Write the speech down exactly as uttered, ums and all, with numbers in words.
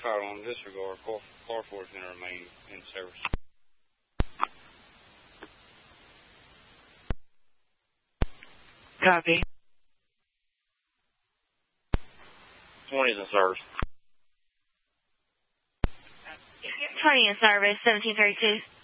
fired on disregard. Car, car four is going to remain in service. Copy. twenty is in service. twenty in service, seventeen thirty-two.